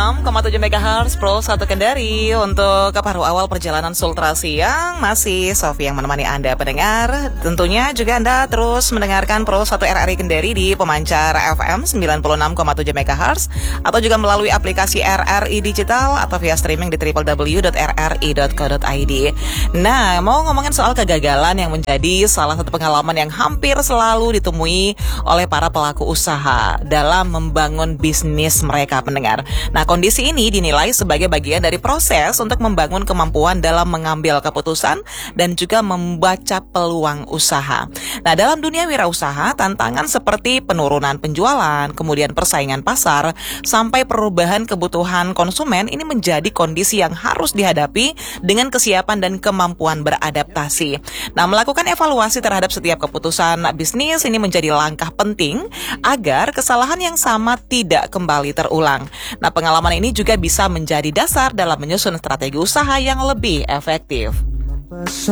96,7 MHz Pro 1 Kendari. Untuk paruh awal perjalanan Sultra Siang, masih Sofi yang menemani Anda pendengar. Tentunya juga Anda terus mendengarkan Pro 1 RRI Kendari di pemancar FM 96,7 MHz atau juga melalui aplikasi RRI Digital atau via streaming di www.rri.co.id. Nah, mau ngomongin soal kegagalan yang menjadi salah satu pengalaman yang hampir selalu ditemui oleh para pelaku usaha dalam membangun bisnis mereka, pendengar. Nah, kondisi ini dinilai sebagai bagian dari proses untuk membangun kemampuan dalam mengambil keputusan dan juga membaca peluang usaha. Nah, dalam dunia wirausaha, tantangan seperti penurunan penjualan, kemudian persaingan pasar, sampai perubahan kebutuhan konsumen ini menjadi kondisi yang harus dihadapi dengan kesiapan dan kemampuan beradaptasi. Nah, melakukan evaluasi terhadap setiap keputusan bisnis ini menjadi langkah penting agar kesalahan yang sama tidak kembali terulang. Nah, pengalaman ini juga bisa menjadi dasar dalam menyusun strategi usaha yang lebih efektif.